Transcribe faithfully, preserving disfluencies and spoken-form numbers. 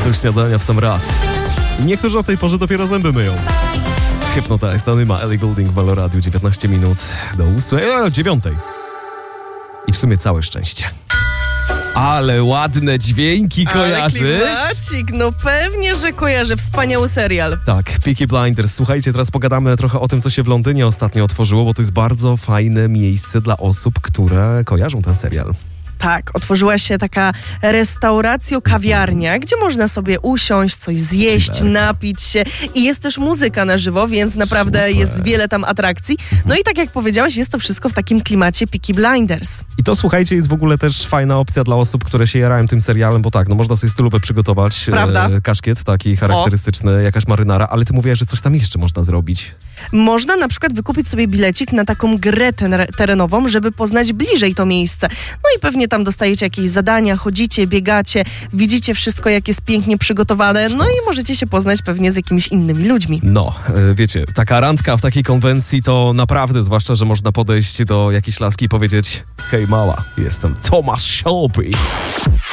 do śniadania w sam raz. Niektórzy o tej porze dopiero zęby myją. Hypnotize, to ma Ellie Goulding w Valoradiu, dziewiętnaście minut do ósmej, e, dziewiątej. I w sumie całe szczęście. Ale ładne dźwięki, kojarzysz? Ale klimacik, no pewnie, że kojarzę. Wspaniały serial. Tak, Peaky Blinders. Słuchajcie, teraz pogadamy trochę o tym, co się w Londynie ostatnio otworzyło, bo to jest bardzo fajne miejsce dla osób, które kojarzą ten serial. Tak, otworzyła się taka restauracja-kawiarnia, gdzie można sobie usiąść, coś zjeść, Ciberka. napić się i jest też muzyka na żywo, więc naprawdę Super. jest wiele tam atrakcji. No i tak jak powiedziałeś, jest to wszystko w takim klimacie Peaky Blinders. I to, słuchajcie, jest w ogóle też fajna opcja dla osób, które się jarają tym serialem, bo tak, no można sobie stylówę przygotować. Prawda? E, kaszkiet taki charakterystyczny, jakaś marynara, ale ty mówiłaś, że coś tam jeszcze można zrobić. Można na przykład wykupić sobie bilecik na taką grę ten- terenową, żeby poznać bliżej to miejsce. No i pewnie tam dostajecie jakieś zadania, chodzicie, biegacie, widzicie wszystko, jak jest pięknie przygotowane, no i możecie się poznać pewnie z jakimiś innymi ludźmi. No, e, wiecie, taka randka w takiej konwencji to naprawdę, zwłaszcza, że można podejść do jakiejś laski i powiedzieć: hej mała, jestem Thomas Shelby.